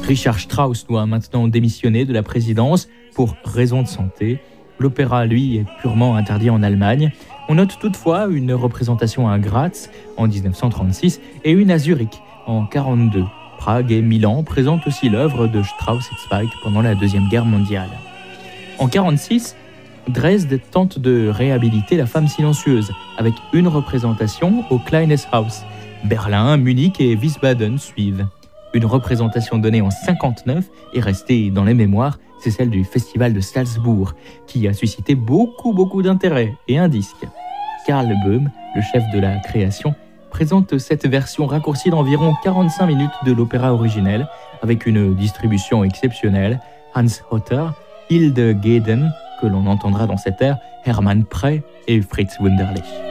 Richard Strauss doit maintenant démissionner de la présidence pour raison de santé. L'opéra, lui, est purement interdit en Allemagne. On note toutefois une représentation à Graz en 1936 et une à Zurich en 1942. Prague et Milan présentent aussi l'œuvre de Strauss et Zweig pendant la Deuxième Guerre mondiale. En 1946, Dresde tente de réhabiliter La femme silencieuse avec une représentation au Kleines Haus. Berlin, Munich et Wiesbaden suivent. Une représentation donnée en 1959 est restée dans les mémoires, c'est celle du Festival de Salzbourg, qui a suscité beaucoup d'intérêt et un disque. Karl Böhm, le chef de la création, présente cette version raccourcie d'environ 45 minutes de l'opéra originel, avec une distribution exceptionnelle. Hans Hotter, Hilde Geden, que l'on entendra dans cette air, Hermann Prey et Fritz Wunderlich.